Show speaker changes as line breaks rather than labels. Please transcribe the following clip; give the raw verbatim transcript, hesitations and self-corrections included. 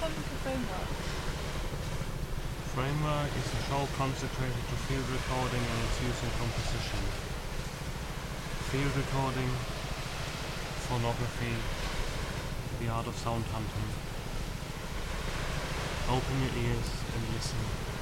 comes the framework?
Framework is a show consecrated to field recording and its use in composition. Field recording, phonography, the art of sound hunting. Open your ears and listen.